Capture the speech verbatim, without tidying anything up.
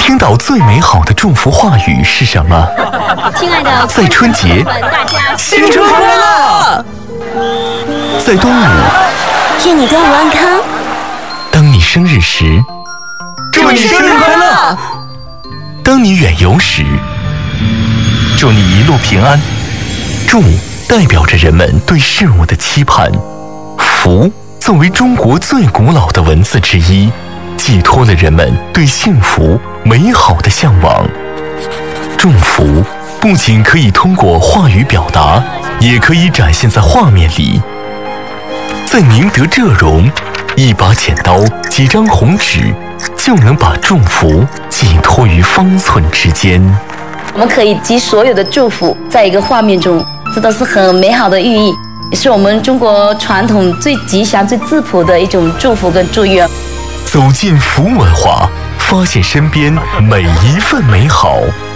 听到最美好的祝福话语是什么？ 亲爱的， 在春节， 大家新春快乐！在端午， 愿你端午安康。 当你生日时，祝你生日快乐！当你远游时，祝你一路平安。祝代表着人们对事物的期盼，福作为中国最古老的文字之一，寄托了人们对幸福美好的向往。祝福不仅可以通过话语表达，也可以展现在画面里。在宁德浙荣，一把剪刀，几张红纸，就能把祝福寄托于方寸之间。 我们可以集所有的祝福在一个画面中，这都是很美好的寓意，也是我们中国传统最吉祥、最质朴的一种祝福跟祝愿。 走进福文化，发现身边每一份美好。